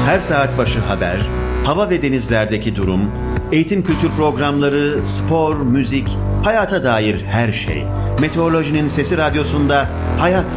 Her saat başı haber, hava ve denizlerdeki durum, eğitim kültür programları, spor, müzik, hayata dair her şey. Meteorolojinin Sesi Radyosu'nda Hayat